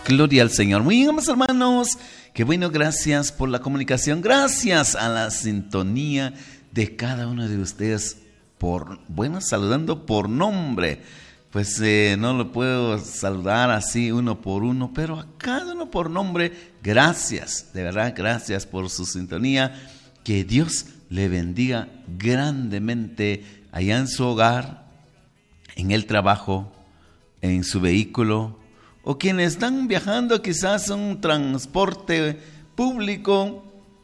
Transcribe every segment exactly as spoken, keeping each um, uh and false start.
Gloria al Señor. Muy bien, amados hermanos. Qué bueno, gracias por la comunicación. Gracias a la sintonía de cada uno de ustedes. Por, bueno, saludando por nombre. Pues eh, no lo puedo saludar así uno por uno, pero a cada uno por nombre, gracias. De verdad, gracias por su sintonía. Que Dios le bendiga grandemente allá en su hogar, en el trabajo, en su vehículo, o quienes están viajando quizás en un transporte público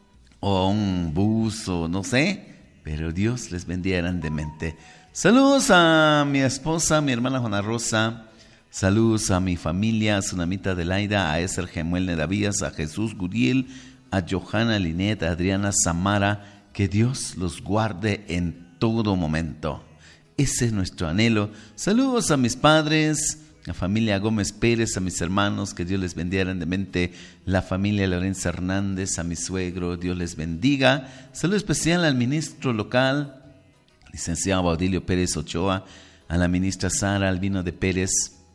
o un bus o no sé, pero Dios les bendiga grandemente. Saludos a mi esposa, mi hermana Juana Rosa, saludos a mi familia, a Sunamita Adelaida, a Eser Gemuel Nedavías, a Jesús Guriel, a Johanna Linet, a Adriana Samara, que Dios los guarde en todo momento. Ese es nuestro anhelo. Saludos a mis padres, la familia Gómez Pérez, a mis hermanos, que Dios les bendiga grandemente, la familia Lorenza Hernández, a mi suegro, Dios les bendiga. Saludo especial al ministro local, licenciado Baudilio Pérez Ochoa, a la ministra Sara Albino de Pérez,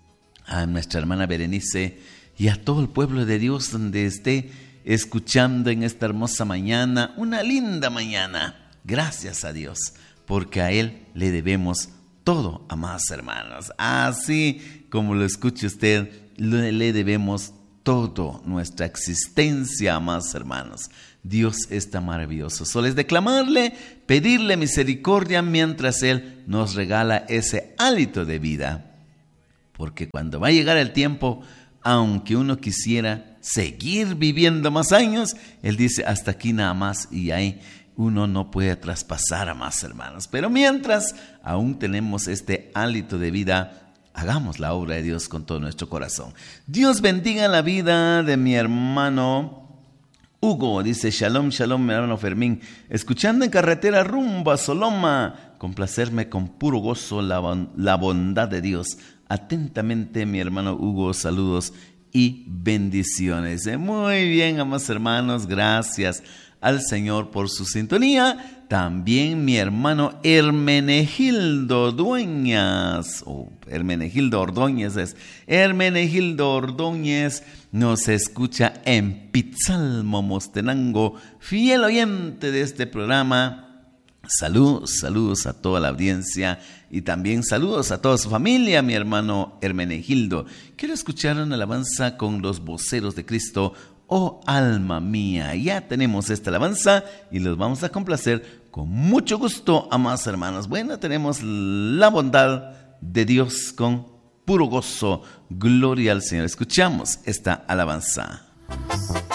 a nuestra hermana Berenice y a todo el pueblo de Dios donde esté escuchando en esta hermosa mañana, una linda mañana. Gracias a Dios, porque a Él le debemos todo, amados hermanos. Así como lo escuche usted, le debemos todo, nuestra existencia, amados hermanos. Dios está maravilloso. Solo es declamarle, pedirle misericordia mientras Él nos regala ese hálito de vida. Porque cuando va a llegar el tiempo, aunque uno quisiera seguir viviendo más años, Él dice, hasta aquí nada más, y ahí uno no puede traspasar a más hermanos. Pero mientras aún tenemos este hálito de vida, hagamos la obra de Dios con todo nuestro corazón. Dios bendiga la vida de mi hermano Hugo. Dice, shalom, shalom, mi hermano Fermín. Escuchando en carretera rumbo a Soloma, complacerme con puro gozo la, la bondad de Dios. Atentamente, mi hermano Hugo, saludos y bendiciones. Muy bien, amados hermanos, gracias al Señor por su sintonía. También mi hermano Hermenegildo Dueñas, o oh, Hermenegildo Ordóñez es, Hermenegildo Ordóñez nos escucha en Pitzalmo, Mostenango, fiel oyente de este programa. Saludos, saludos a toda la audiencia y también saludos a toda su familia, mi hermano Hermenegildo. Quiero escuchar una alabanza con los voceros de Cristo. Oh alma mía, ya tenemos esta alabanza y los vamos a complacer con mucho gusto, amados hermanos. Bueno, tenemos la bondad de Dios con puro gozo. Gloria al Señor. Escuchamos esta alabanza.